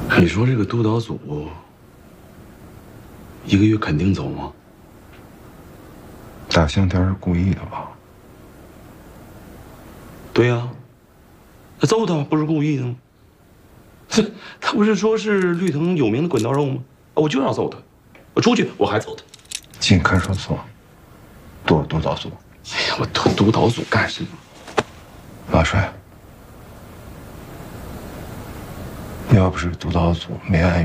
你说这个督导组1个月肯定走吗？ 大香天是故意的吧？ 对呀，他揍他不是故意的吗？他不是说是绿藤有名的滚刀肉吗？我就要揍他，我出去我还揍他。 进看守所，督导组。 哎呀，我督导组干什么？ 马帅，要不是督导组没按